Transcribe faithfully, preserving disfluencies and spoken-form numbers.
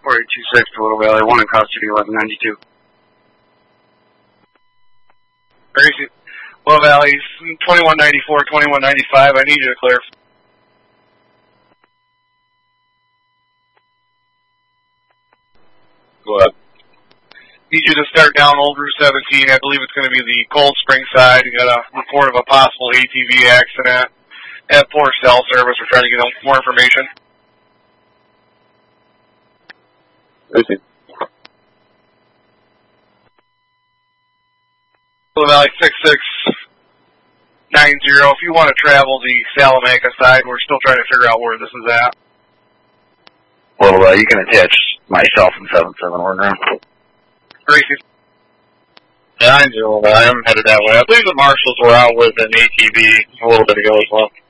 four eight two six to Little Valley, one in Cross City, eleven ninety-two. Gracie, Little Valley, twenty-one ninety-four, twenty-one ninety-five, I need you to clear. Go ahead. Need you to start down Old Route seventeen. I believe it's going to be the Cold Spring side. You got a report of a possible A T V accident. At poor cell service. We're trying to get more information. Gracie. Little Valley six six nine zero. If you want to travel the Salamanca side, we're still trying to figure out where this is at. Well, uh, you can attach myself and seven seven Order. Gracie. nine zero, I'm headed that way. I believe the marshals were out with an A T V a little bit ago as well.